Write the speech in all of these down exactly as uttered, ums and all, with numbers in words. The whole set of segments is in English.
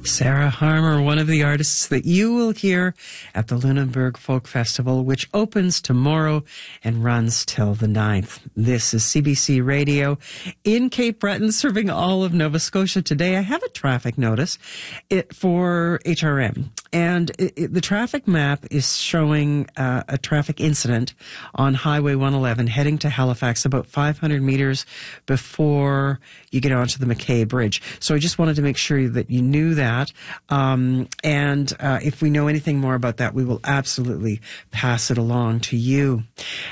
Sarah Harmer, one of the artists that you will hear at the Lunenburg Folk Festival, which opens tomorrow and runs till the ninth. This is C B C Radio in Cape Breton, serving all of Nova Scotia today. I have a traffic notice it, for H R M, and it, it, the traffic map is showing uh, a traffic incident on Highway one eleven heading to Halifax about five hundred meters before you get onto the McKay Bridge. So I just wanted to make sure that you knew that. Um, and uh, if we know anything more about that, we will absolutely pass it along to you.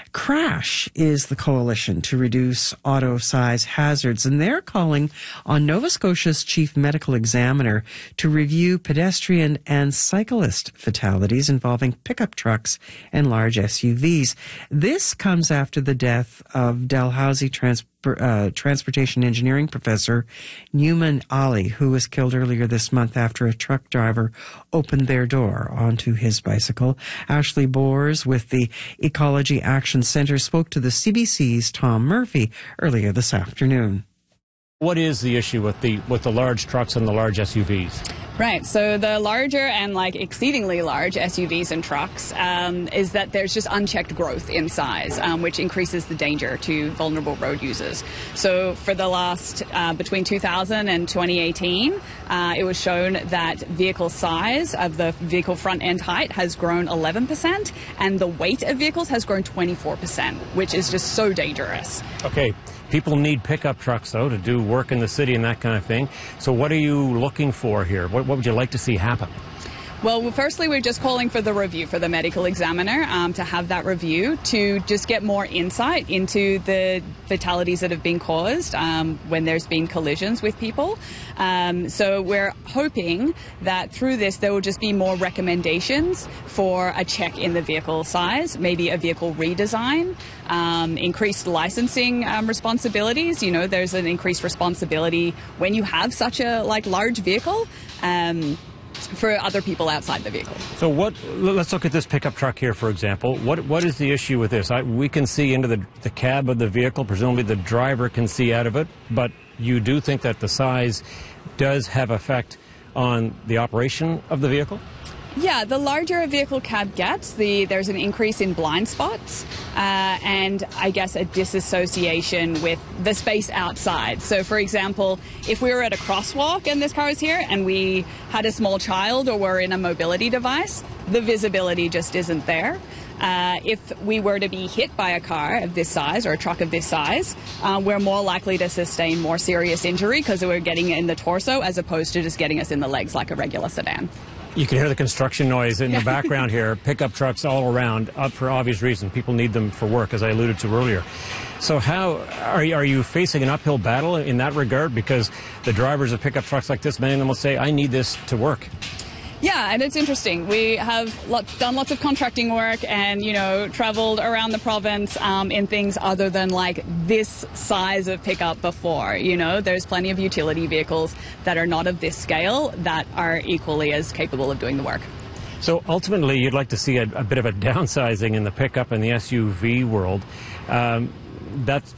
CRASH is the coalition to reduce auto size hazards, and they're calling on Nova Scotia's chief medical examiner to review pedestrian and cyclist fatalities involving pickup trucks and large S U Vs. This comes after the death of Dalhousie Transport Uh, transportation engineering professor Newman Ali, who was killed earlier this month after a truck driver opened their door onto his bicycle. Ashley Bors with the Ecology Action Centre spoke to the C B C's Tom Murphy earlier this afternoon. What is the issue with the with the large trucks and the large S U Vs? Right, so the larger and like exceedingly large S U Vs and trucks um, is that there's just unchecked growth in size, um, which increases the danger to vulnerable road users. So for the last, uh, between two thousand and twenty eighteen, uh, it was shown that vehicle size of the vehicle front end height has grown eleven percent and the weight of vehicles has grown twenty-four percent, which is just so dangerous. Okay. People need pickup trucks, though, to do work in the city and that kind of thing. So what are you looking for here? What, what would you like to see happen? Well, firstly, we're just calling for the review, for the medical examiner um, to have that review to just get more insight into the fatalities that have been caused um, when there's been collisions with people. Um, so we're hoping that through this there will just be more recommendations for a check in the vehicle size, maybe a vehicle redesign, um, increased licensing um, responsibilities. You know, there's an increased responsibility when you have such a like large vehicle. Um, for other people outside the vehicle. So what, let's look at this pickup truck here, for example. What What is the issue with this? I, we can see into the, the cab of the vehicle. Presumably the driver can see out of it, but you do think that the size does have effect on the operation of the vehicle? Yeah, the larger a vehicle cab gets, the there's an increase in blind spots uh, and I guess a disassociation with the space outside. So, for example, if we were at a crosswalk and this car is here and we had a small child or were in a mobility device, the visibility just isn't there. Uh, if we were to be hit by a car of this size or a truck of this size, uh, we're more likely to sustain more serious injury because we're getting it in the torso as opposed to just getting us in the legs like a regular sedan. You can hear the construction noise in the background here. Pickup trucks all around, up for obvious reason. People need them for work, as I alluded to earlier. So how are you, are you facing an uphill battle in that regard? Because the drivers of pickup trucks like this, many of them will say, I need this to work. Yeah, and it's interesting. We have lot, done lots of contracting work and, you know, traveled around the province um, in things other than like this size of pickup before. You know, there's plenty of utility vehicles that are not of this scale that are equally as capable of doing the work. So ultimately, you'd like to see a, a bit of a downsizing in the pickup and the S U V world. Um, that's